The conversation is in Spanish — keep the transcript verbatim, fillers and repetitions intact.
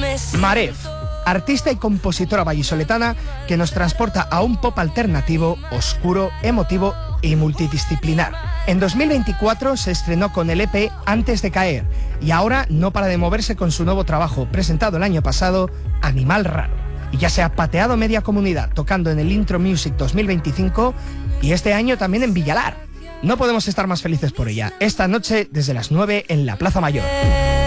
Maref, artista y compositora vallisoletana que nos transporta a un pop alternativo, oscuro, emotivo y multidisciplinar. En dos mil veinticuatro se estrenó con el E P Antes de caer y ahora no para de moverse con su nuevo trabajo presentado el año pasado, Animal Raro. Y ya se ha pateado media comunidad tocando en el Intro Music dos mil veinticinco y este año también en Villalar. No podemos estar más felices por ella. Esta noche desde las nueve en la Plaza Mayor.